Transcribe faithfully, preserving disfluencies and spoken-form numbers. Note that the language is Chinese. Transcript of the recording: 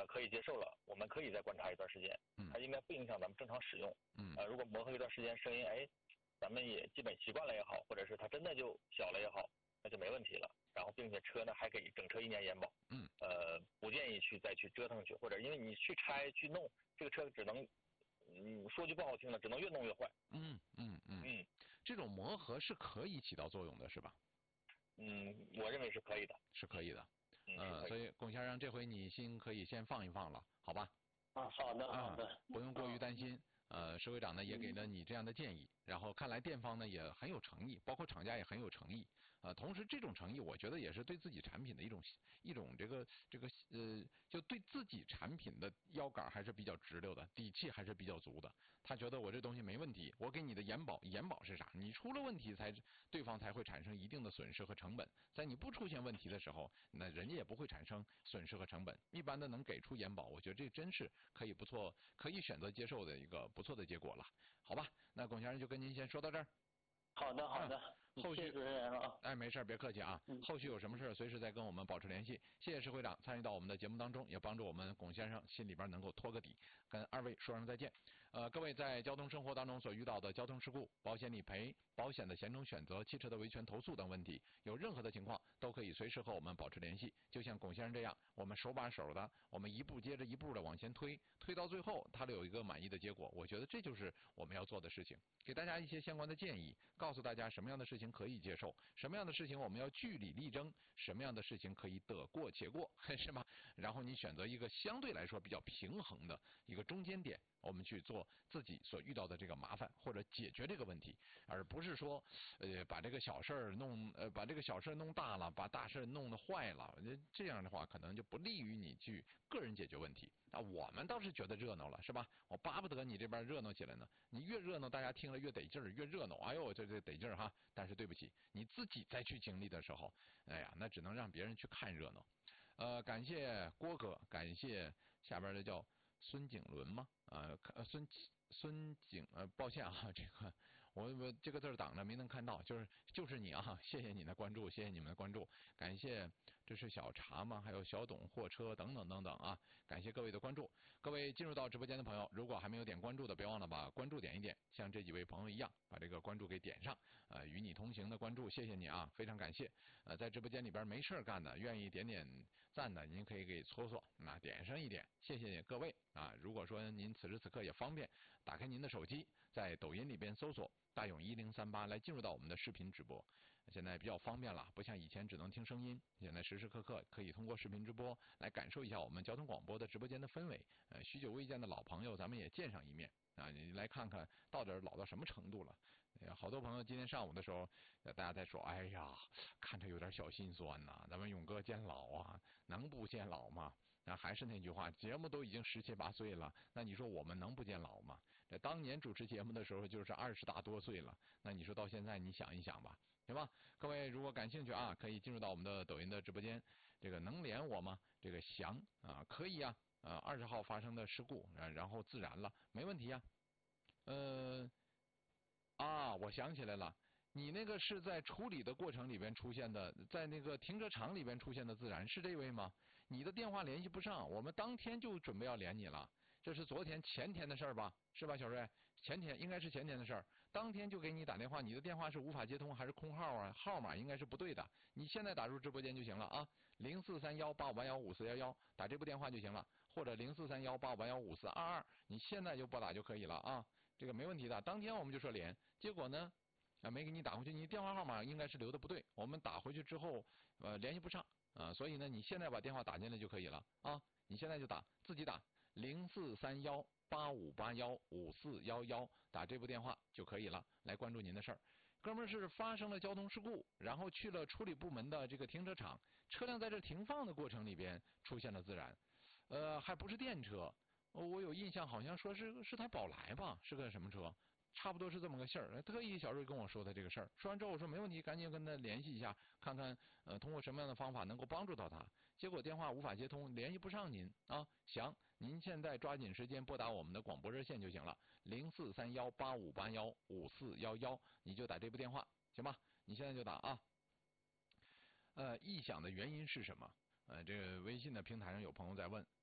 呃可以接受了，我们可以再观察一段时间， 嗯， 它应该不影响咱们正常使用。 嗯， 呃，如果磨合一段时间，声音哎，咱们也基本习惯了也好，或者是它真的就小了也好，那就没问题了。然后并且车呢还给整车一年延保。 嗯， 呃，不建议去再去折腾去，或者因为你去拆去弄这个车只能。嗯，说句不好听的，只能越弄越坏。 嗯嗯嗯嗯，这种磨合是可以起到作用的，是吧？ 嗯，我认为是可以的， 是可以的。 嗯， 呃，所以龚先生，这回你心可以先放一放了，好吧？ 啊，好的好的， 啊，不用过于担心。呃，石会长呢也给了你这样的建议，然后看来店方呢也很有诚意，包括厂家也很有诚意。呃，同时这种诚意，我觉得也是对自己产品的一种一种这个这个呃，就对自己产品的腰杆还是比较直溜的，底气还是比较足的。他觉得我这东西没问题，我给你的延保，延保是啥？你出了问题才对方才会产生一定的损失和成本，在你不出现问题的时候，那人家也不会产生损失和成本。一般的能给出延保，我觉得这真是可以不错，可以选择接受的一个不错的结果了，好吧？那龚先生就跟您先说到这儿。 好的好的， 嗯、后续谢谢主持人啊。 哎，没事，别客气啊。 嗯、 后续有什么事随时再跟我们保持联系。谢谢石会长参与到我们的节目当中，也帮助我们龚先生心里边能够托个底，跟二位说声再见。呃，各位在交通生活当中所遇到的交通事故、保险理赔、保险的险种选择、汽车的维权投诉等问题，有任何的情况都可以随时和我们保持联系。就像龚先生这样，我们手把手的，我们一步接着一步的往前推，推到最后，他有一个满意的结果。我觉得这就是我们要做的事情，给大家一些相关的建议，告诉大家什么样的事情可以接受，什么样的事情我们要据理力争，什么样的事情可以得过且过，是吗？然后你选择一个相对来说比较平衡的一个中间点，我们去做自己所遇到的这个麻烦，或者解决这个问题，而不是说呃把这个小事儿弄呃把这个小事弄大了，把大事弄得坏了，这样的话可能就不利于你去个人解决问题。啊，我们倒是觉得热闹了，是吧？我巴不得你这边热闹起来呢。你越热闹，大家听了越得劲儿，越热闹。哎呦，这这得劲儿哈！但是对不起，你自己再去经历的时候，哎呀，那只能让别人去看热闹。呃，感谢郭哥，感谢下边的叫孙景伦吗？呃，孙孙景呃，抱歉啊，这个我我这个字挡着没能看到，就是就是你啊，谢谢你的关注，谢谢你们的关注，感谢这是小茶吗？还有小董货车等等等等啊，感谢各位的关注。各位进入到直播间的朋友，如果还没有点关注的，别忘了把关注点一点，像这几位朋友一样，把这个关注给点上。呃，与你同行的关注，谢谢你啊，非常感谢。呃，在直播间里边没事干的，愿意点点赞的，您可以给搓搓，那点上一点，谢谢各位啊。如果说您此时此刻也方便，打开您的手机，在抖音里边搜索大勇一零三八来进入到我们的视频直播，现在比较方便了，不像以前只能听声音，现在时时刻刻可以通过视频直播来感受一下我们交通广播的直播间的氛围。呃，许久未见的老朋友，咱们也见上一面。啊，你来看看到底老到什么程度了？哎呀，好多朋友今天上午的时候，大家在说，哎呀，看着有点小心酸呐、啊。咱们勇哥见老啊，能不见老吗？那还是那句话，节目都已经十七八岁了，那你说我们能不见老吗？这当年主持节目的时候就是二十大多岁了，那你说到现在，你想一想吧，对吧？各位如果感兴趣啊，可以进入到我们的抖音的直播间。这个能连我吗？这个翔啊，可以啊。呃，二十号发生的事故，啊，然后自燃了，没问题呀、啊。呃，啊，我想起来了，你那个是在处理的过程里边出现的，在那个停车场里边出现的自燃，是这位吗？你的电话联系不上，我们当天就准备要连你了，这是昨天前天的事儿吧？是吧，小瑞？前天应该是前天的事儿，当天就给你打电话，你的电话是无法接通还是空号啊？号码应该是不对的，你现在打入直播间就行了啊，零四三幺八五八幺五四幺幺，打这部电话就行了，或者零四三幺八五八幺五四二二，你现在就拨打就可以了啊，这个没问题的。当天我们就说连，结果呢，啊没给你打回去，你电话号码应该是留的不对，我们打回去之后呃联系不上啊，所以呢你现在把电话打进来就可以了啊，你现在就打，自己打零四三幺。八五八幺五四幺幺，打这部电话就可以了，来关注您的事儿。哥们儿是发生了交通事故，然后去了处理部门的这个停车场，车辆在这停放的过程里边出现了自燃，呃，还不是电车，我有印象好像说是是台宝来吧，是个什么车？差不多是这么个信儿，特意小瑞跟我说的这个事儿，说完之后我说没问题，赶紧跟他联系一下，看看呃通过什么样的方法能够帮助到他。结果电话无法接通，联系不上您啊，行，您现在抓紧时间拨打我们的广播热线就行了，零四三幺八五八幺五四幺幺，你就打这部电话，行吧？你现在就打啊。呃，异响的原因是什么？呃，这个微信的平台上有朋友在问，